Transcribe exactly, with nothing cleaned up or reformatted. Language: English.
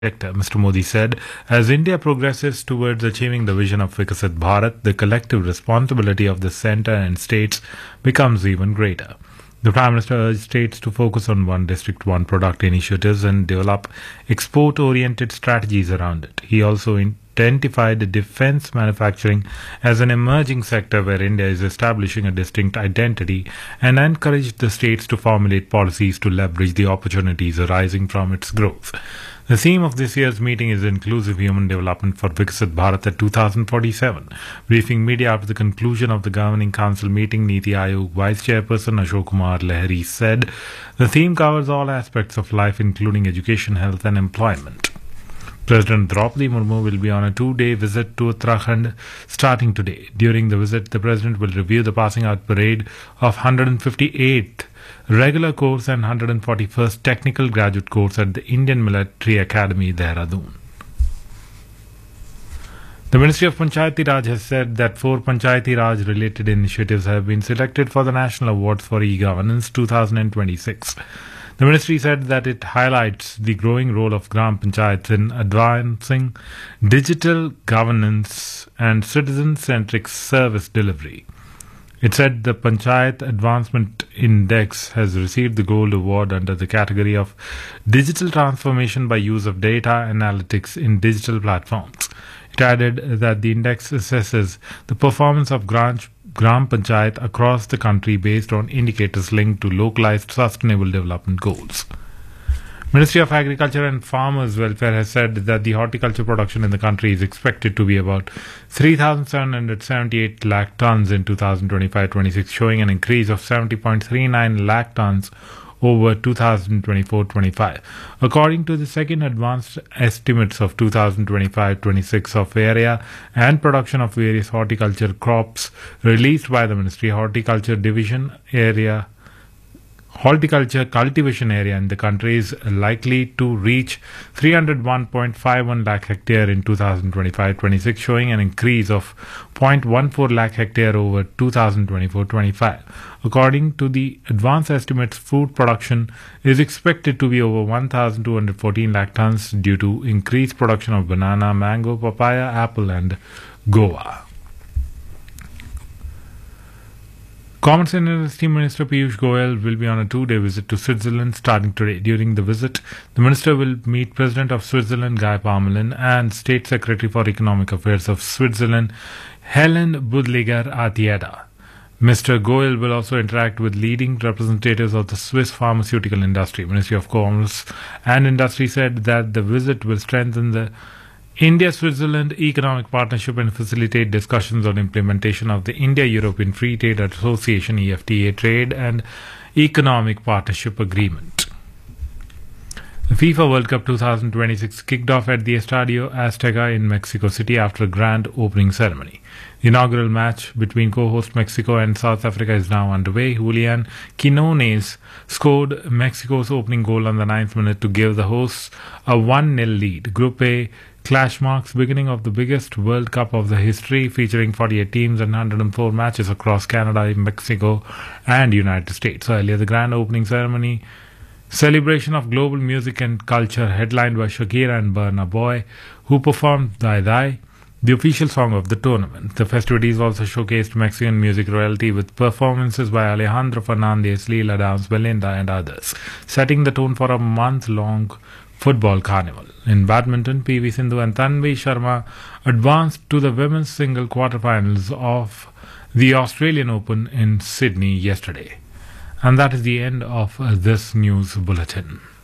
sector, Mister Modi said, as India progresses towards achieving the vision of Viksit Bharat, the collective responsibility of the centre and states becomes even greater. The Prime Minister urged states to focus on one district, one product initiatives and develop export-oriented strategies around it. He also identified defence manufacturing as an emerging sector where India is establishing a distinct identity and encouraged the states to formulate policies to leverage the opportunities arising from its growth. The theme of this year's meeting is Inclusive Human Development for Viksit Bharat at two thousand forty-seven. Briefing media after the conclusion of the Governing Council meeting, Niti Aayog Vice Chairperson Ashok Kumar Lahiri said the theme covers all aspects of life including education, health and employment. President Draupadi Murmu will be on a two-day visit to Uttarakhand starting today. During the visit, the President will review the passing out parade of one hundred fifty-eighth regular course and one hundred forty-first technical graduate course at the Indian Military Academy, Dehradun. The Ministry of Panchayati Raj has said that four Panchayati Raj related initiatives have been selected for the National Awards for E-Governance two thousand twenty-six. The ministry said that it highlights the growing role of Gram Panchayats in advancing digital governance and citizen-centric service delivery. It said the Panchayat Advancement Index has received the Gold Award under the category of Digital Transformation by Use of Data Analytics in Digital Platforms. It added that the index assesses the performance of branch Gram Panchayat across the country based on indicators linked to localized sustainable development goals. Ministry of Agriculture and Farmers Welfare has said that the horticulture production in the country is expected to be about three thousand seven hundred seventy-eight lakh tons in two thousand twenty-five twenty-six, showing an increase of seventy point three nine lakh tons over two thousand twenty-four twenty-five. According to the second advanced estimates of two thousand twenty-five twenty-six of area and production of various horticulture crops released by the Ministry, Horticulture Division area Horticulture cultivation area in the country is likely to reach three hundred one point five one lakh hectare in two thousand twenty-five twenty-six, showing an increase of zero point one four lakh hectare over two thousand twenty-four twenty-five. According to the advanced estimates, food production is expected to be over one thousand two hundred fourteen lakh tons due to increased production of banana, mango, papaya, apple and guava. Commerce and Industry Minister Piyush Goyal will be on a two-day visit to Switzerland starting today. During the visit, the minister will meet President of Switzerland Guy Parmelin and State Secretary for Economic Affairs of Switzerland Helen Budliger-Atieda. Mister Goyal will also interact with leading representatives of the Swiss pharmaceutical industry. Ministry of Commerce and Industry said that the visit will strengthen the India-Switzerland Economic Partnership and facilitate discussions on implementation of the India-European Free Trade Association E F T A Trade and Economic Partnership Agreement. The FIFA World Cup twenty twenty-six kicked off at the Estadio Azteca in Mexico City after a grand opening ceremony. The inaugural match between co-host Mexico and South Africa is now underway. Julian Quinones scored Mexico's opening goal on the ninth minute to give the hosts a one nil lead. Group A clash marks beginning of the biggest World Cup of the history, featuring forty-eight teams and one hundred four matches across Canada, Mexico and United States. Earlier, the grand opening ceremony celebration of global music and culture headlined by Shakira and Burna Boy, who performed Dai Dai, the official song of the tournament. The festivities also showcased Mexican music royalty with performances by Alejandro Fernandez, Leela Downs, Belinda and others, setting the tone for a month-long football carnival. In badminton, P V Sindhu and Tanvi Sharma advanced to the women's single quarterfinals of the Australian Open in Sydney yesterday. And that is the end of uh, this news bulletin.